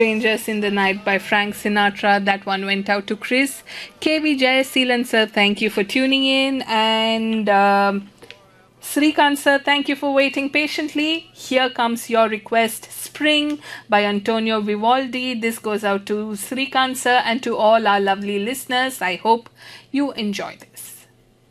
Strangers in the Night by Frank Sinatra. That one went out to Chris. KV Jayaseelan sir, thank you for tuning in. And Srikant sir, thank you for waiting patiently. Here comes your request, Spring by Antonio Vivaldi. This goes out to Srikant sir and to all our lovely listeners. I hope you enjoy this.